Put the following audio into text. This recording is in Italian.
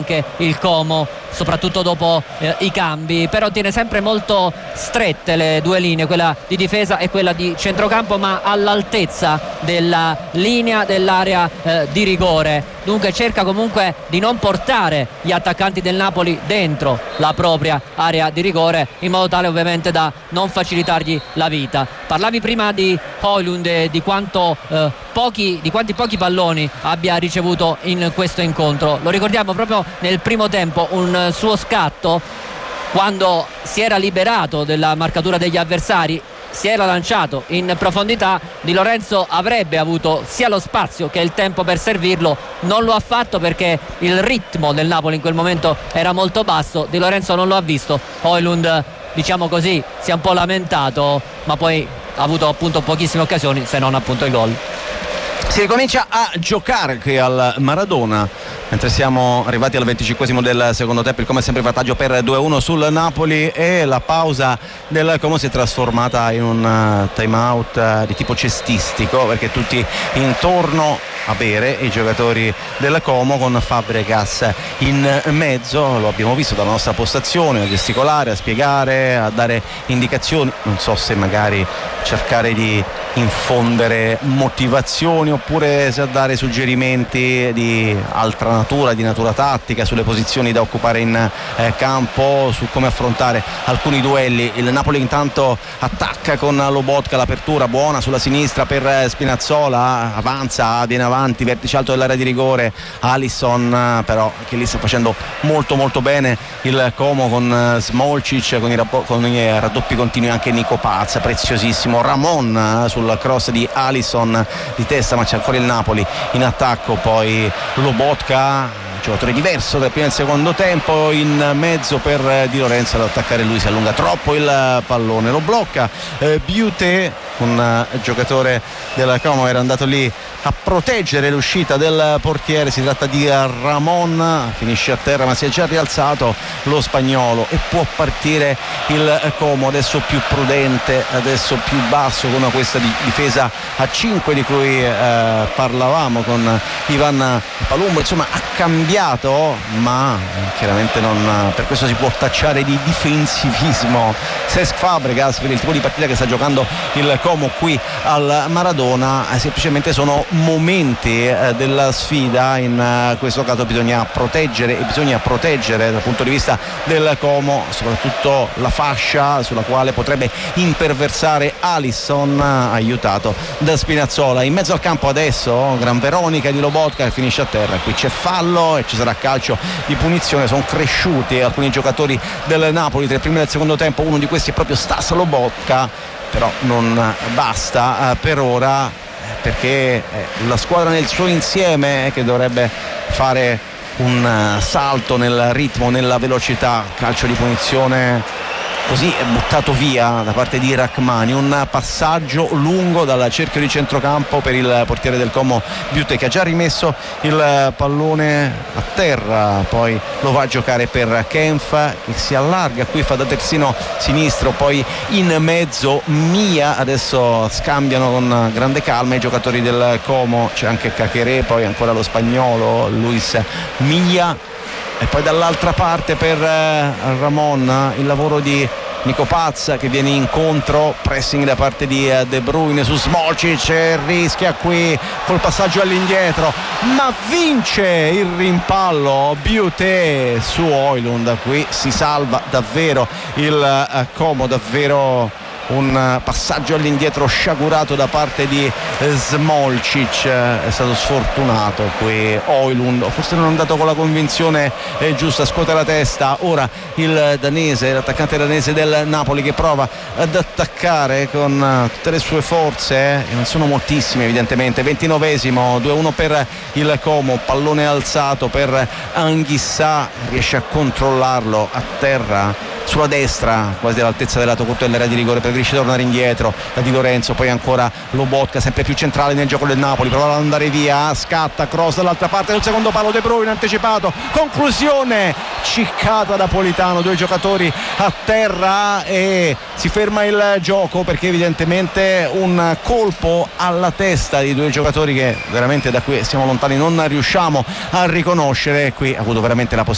anche il Como, soprattutto dopo i cambi, però tiene sempre molto strette le due linee, quella di difesa e quella di centrocampo, ma all'altezza della linea dell'area di rigore. Dunque cerca comunque di non portare gli attaccanti del Napoli dentro la propria area di rigore, in modo tale ovviamente da non facilitargli la vita. Parlavi prima di Højlund e di quanti pochi palloni abbia ricevuto in questo incontro. Lo ricordiamo proprio nel primo tempo, un suo scatto quando si era liberato della marcatura degli avversari, si era lanciato in profondità. Di Lorenzo avrebbe avuto sia lo spazio che il tempo per servirlo, non lo ha fatto perché il ritmo del Napoli in quel momento era molto basso. Di Lorenzo non lo ha visto, Højlund, diciamo così, si è un po' lamentato, ma poi ha avuto appunto pochissime occasioni, se non appunto il gol. Si ricomincia a giocare qui al Maradona, mentre siamo arrivati al 25esimo del secondo tempo. Il Como è sempre in vantaggio per 2-1 sul Napoli, e la pausa del Como si è trasformata in un time out di tipo cestistico, perché tutti intorno a bere, i giocatori del Como, con Fabregas in mezzo. Lo abbiamo visto dalla nostra postazione, a gesticolare, a spiegare, a dare indicazioni, non so se magari cercare di infondere motivazioni oppure se a dare suggerimenti di altra natura, di natura tattica, sulle posizioni da occupare in campo, su come affrontare alcuni duelli. Il Napoli intanto attacca con Lobotka, l'apertura buona sulla sinistra per Spinazzola, avanza, viene avanti, vertice alto dell'area di rigore, Alisson però che lì sta facendo molto molto bene il Como, con Smolcic, con i raddoppi continui anche Nico Paz, preziosissimo Ramon sul cross di Alisson di testa, ma c'è ancora il Napoli in attacco. Poi Lobotka, giocatore diverso dal primo e secondo tempo, in mezzo per Di Lorenzo ad attaccare lui, si allunga troppo il pallone, lo blocca Biuté, un giocatore del Como era andato lì a proteggere l'uscita del portiere. Si tratta di Ramon, finisce a terra ma si è già rialzato lo spagnolo e può partire il Como, adesso più prudente, adesso più basso, con questa difesa a 5 di cui parlavamo con Ivan Palumbo. Insomma, ha cambiato, ma chiaramente non per questo si può tacciare di difensivismo Cesc Fabregas per il tipo di partita che sta giocando il Como qui al Maradona. Semplicemente sono momenti della sfida, in questo caso bisogna proteggere, e bisogna proteggere dal punto di vista del Como soprattutto la fascia sulla quale potrebbe imperversare Alisson, aiutato da Spinazzola. In mezzo al campo adesso gran Veronica di Lobotka che finisce a terra, qui c'è fallo e ci sarà calcio di punizione. Sono cresciuti alcuni giocatori del Napoli tra il primo e il secondo tempo, uno di questi è proprio Stas Lobotka, però non basta per ora, perché la squadra nel suo insieme che dovrebbe fare un salto nel ritmo, nella velocità. Calcio di punizione così è buttato via da parte di Rachmani, un passaggio lungo dal cerchio di centrocampo per il portiere del Como Biuté, che ha già rimesso il pallone a terra, poi lo va a giocare per Kempf che si allarga, qui fa da terzino sinistro, poi in mezzo Mia. Adesso scambiano con grande calma i giocatori del Como, c'è anche Caqueré, poi ancora lo spagnolo Luis Mia, e poi dall'altra parte per Ramon il lavoro di Nico Paz che viene incontro, pressing da parte di De Bruyne su Smolcic, rischia qui col passaggio all'indietro ma vince il rimpallo Biuté su Højlund. Qui si salva davvero il Como, davvero un passaggio all'indietro sciagurato da parte di Smolcic, è stato sfortunato qui Højlund, forse non è andato con la convinzione giusta, scuote la testa ora il danese, l'attaccante danese del Napoli, che prova ad attaccare con tutte le sue forze, e non sono moltissime evidentemente. 29esimo, 2-1 per il Como, pallone alzato per Anghissà, riesce a controllarlo a terra sulla destra, quasi all'altezza del lato corto dell'area di rigore, per riuscire a tornare indietro da Di Lorenzo. Poi ancora Lobotka, sempre più centrale nel gioco del Napoli, prova ad andare via, scatta, cross dall'altra parte del secondo palo, De Bruyne anticipato, conclusione, ciccata da Politano, due giocatori a terra e si ferma il gioco, perché evidentemente un colpo alla testa di due giocatori che veramente da qui siamo lontani non riusciamo a riconoscere. Qui ha avuto veramente la possibilità